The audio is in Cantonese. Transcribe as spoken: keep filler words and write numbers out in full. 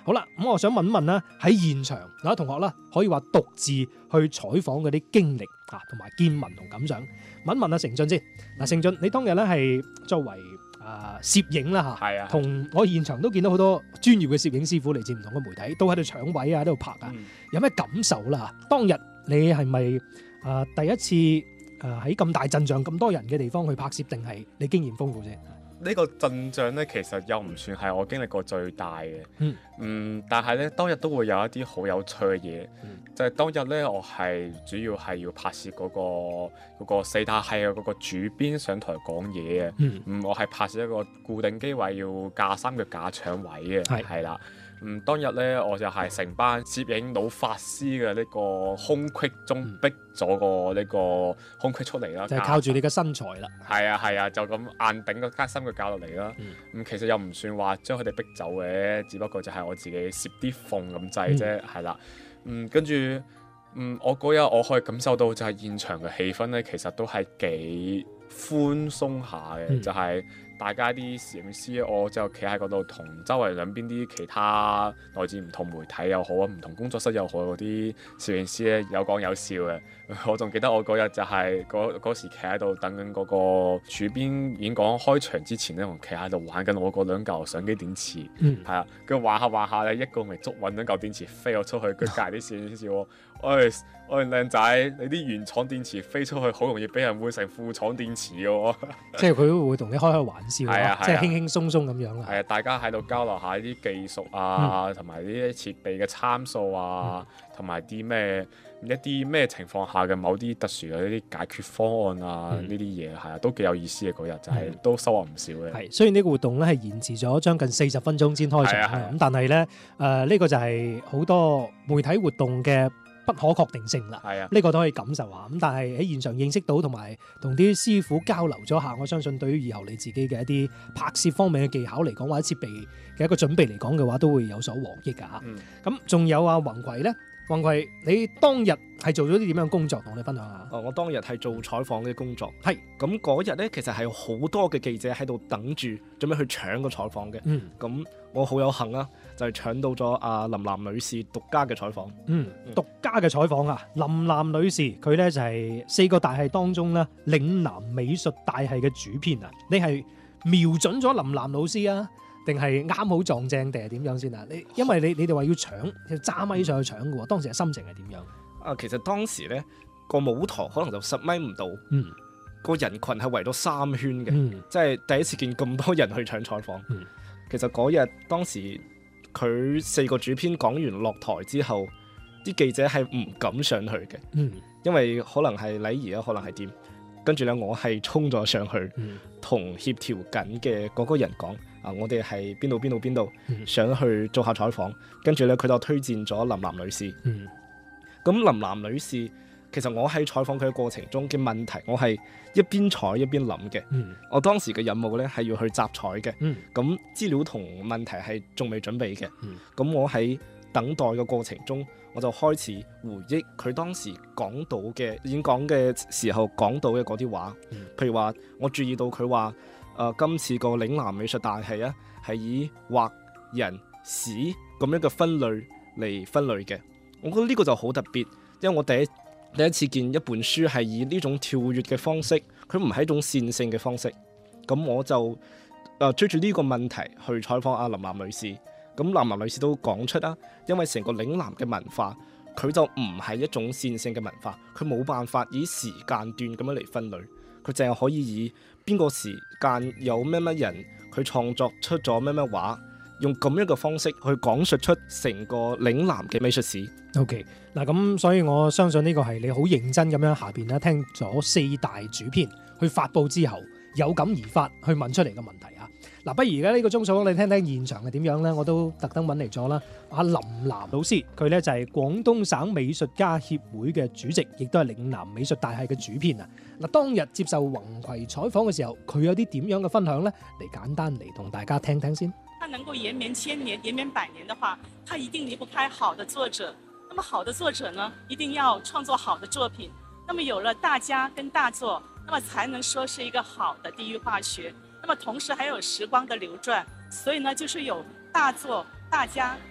好啦，咁我想問問啦，喺現場有啲同學啦，可以話獨自去採訪嗰啲經歷啊，同埋見聞同感想。問一問阿成俊先。嗱，成俊，你當日咧係作為啊攝影啦嚇， 係啊， 同我現場都見到好多專業嘅攝影師傅嚟自唔同嘅媒體，都喺度搶位啊，喺度拍啊， 嗯、 有咩感受啦？當日你係咪啊第一次誒喺咁大陣仗、咁多人嘅地方去拍攝，定係你經驗豐富先？ 呢個陣仗咧，其實又唔算係我經歷過最大嘅， 嗯， 嗯，但係咧當日都會有一啲好有趣嘅嘢， 嗯、 就係當日咧，我係主要係要拍攝嗰、嗰個嗰個四大系嘅嗰個主編上台講嘢嘅， 嗯， 嗯，我係拍攝一個固定機位要架三腳架搶位嘅，係係啦。嗯，當日咧我就係成班攝影老法師嘅呢個空隙中逼咗個呢個空隙出嚟啦， 就係靠住你嘅身材啦。 係啊係啊，就咁硬頂個加三腳架落嚟啦。咁、嗯嗯、其實又唔算話將佢哋逼走嘅，只不過就係我自己攝啲縫咁滯啫，係啦、嗯。嗯，跟住嗯，我嗰日我可以感受到就係現場嘅氣氛咧，其實都係幾寬鬆下嘅，嗯、就係、是。大家啲攝影師，我就企喺嗰度同周圍兩邊啲其他來自唔同媒體又好啊，唔同工作室又好嗰啲攝影師咧有講有笑嘅。我仲記得我嗰日就係嗰嗰時企喺度等緊嗰個主編演講開場之前咧，我企喺度玩緊我嗰兩嚿相機電池，係啊、嗯，跟住玩下玩下咧，一個未捉穩兩嚿電池飛咗出去，跟住隔離啲攝影師笑我：喂喂靚仔，你啲原廠電池飛出去好容易俾人換成副廠電池嘅。即係佢會同你開開玩笑， 係啊， 即係輕輕鬆鬆咁樣啦。 係啊，大家喺度交流下啲技術啊，同埋呢啲設備嘅參數啊，同埋啲咩一啲咩情況下嘅某啲特殊嘅一啲解決方案啊，呢啲嘢係啊，都幾有意思嘅嗰日，就係、是嗯、都收穫唔少嘅。係，雖然呢個活動咧係延遲咗將近四十分鐘先開場啦，咁但係咧誒呢個就係好多媒體活動嘅不可確定性啦，係啊，呢個都可以感受下。咁但係喺現場認識到同埋同啲師傅交流咗下，我相信對於以後你自己嘅一啲拍攝方面嘅技巧嚟講，或者設備嘅一個準備嚟講嘅話，都會有所獲益㗎嚇。咁仲、嗯、有啊，宏葵咧，宏葵你當日係做咗啲點樣工作，同我哋分享下。 哦，我當日係做採訪嘅工作， 係咁嗰日咧，其實係好多嘅記者喺度等住，準備去搶個採訪嘅。嗯，咁我好有幸啦，就係搶到咗阿林嵐女士獨家嘅採訪。嗯， 獨家嘅採訪啊，林嵐女士佢咧就係四個大系當中咧嶺南美術大系嘅主編啊。你係瞄準咗林嵐老師啊，定係啱好撞正定係點樣先啊？你因為你你哋話要搶，要揸咪上去搶嘅喎，當時嘅心情係點樣？ 啊，其實當時咧個舞台可能就十米唔到，嗯，個人群係圍咗三圈嘅，嗯，即係第一次見咁多人去搶採訪。嗯，其實嗰日當時佢四個主編講完落台之後，啲記者係唔敢上去嘅，嗯，因為可能係禮儀啊，可能係點。跟住咧，我係衝咗上去，同、嗯、協調緊嘅嗰個人講啊，我哋係邊度邊度邊度，嗯、想去做下採訪。跟住咧，佢就推薦咗林嵐女士。咁、嗯、林嵐女士，其實我喺採訪佢嘅過程中嘅問題，我係一邊採一邊諗嘅。嗯、我當時嘅任務咧係要去集採嘅，咁、嗯、資料同問題係仲未準備嘅。咁、嗯、我喺等待嘅過程中，我就開始回憶佢當時講到嘅演講嘅時候講到嘅嗰啲話，嗯、譬如話我注意到佢話，誒、呃、今次個嶺南美術大系啊，係以畫人史咁樣嘅分類嚟分類嘅。我覺得呢個就好特別，因為我第一第一次見一本書係以呢種跳躍嘅方式，佢唔係一種線性嘅方式。咁我就誒、呃、追住呢個問題去採訪阿林嵐女士。咁林嵐女士都講出啦，因為成個嶺南嘅文化，佢就唔係一種線性嘅文化，佢冇辦法以時間段咁樣嚟分類，佢淨係可以以邊個時間有咩乜人，佢創作出咗咩咩畫，用咁樣嘅方式去講述出成個嶺南嘅美術史。 OK， 嗱咁，所以我相信呢個係你好認真咁樣下邊咧聽咗四大主編去發佈之後，有感而發去問出嚟嘅問題啊！嗱，不如而家呢個鐘數，你聽聽現場係點樣咧？我都特登揾嚟咗啦。阿林嵐老師，佢咧就係廣東省美術家協會嘅主席，亦都係嶺南美術大系嘅主編啊！嗱，當日接受宏葵採訪嘅時候，佢有啲點樣嘅分享咧？嚟簡單嚟同大家聽聽先。 他能夠延綿千年、延綿百年的話，他一定離不開好的作者。那麼好的作者呢，一定要創作好的作品。那麼有了大家跟大作，那麼才能說是一個好的地域化學。那麼同時還有時光的流轉，所以呢，就是有大作、大家